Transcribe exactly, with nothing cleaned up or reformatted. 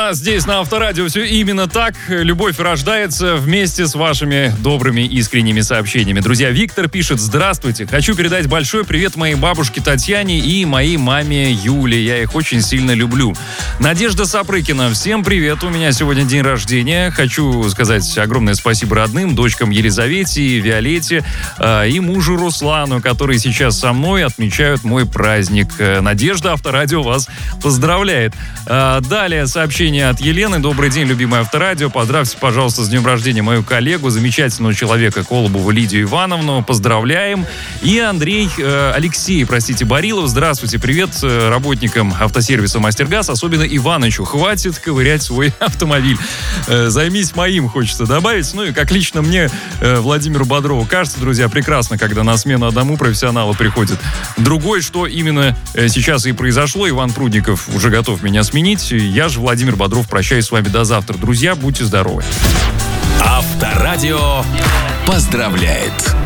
нас здесь на Авторадио все именно так. Любовь рождается вместе с вашими добрыми искренними сообщениями. Друзья, Виктор пишет: здравствуйте. Хочу передать большой привет моей бабушке Татьяне и моей маме Юле. Я их очень сильно люблю. Надежда Сапрыкина. Всем привет. У меня сегодня день рождения. Хочу сказать огромное спасибо родным, дочкам Елизавете и Виолетте э, и мужу Руслану, которые сейчас со мной отмечают мой праздник. Надежда, Авторадио вас поздравляет. Э, далее сообщение от Елены. Добрый день, любимое Авторадио. Поздравьте, пожалуйста, с днем рождения мою коллегу, замечательного человека Колобову Лидию Ивановну. Поздравляем. И Андрей, э, Алексей, простите, Барилов. Здравствуйте, привет э, работникам автосервиса «Мастергаз», особенно Иванычу. Хватит ковырять свой автомобиль. Э, займись моим, хочется добавить. Ну и как лично мне, э, Владимиру Бодрову, кажется, друзья, прекрасно, когда на смену одному профессионалу приходит другой, что именно э, сейчас и произошло. Иван Прудников уже готов меня сменить. Я же, Владимир Бодров, прощаюсь с вами до завтра. Друзья, будьте здоровы. Авторадио поздравляет.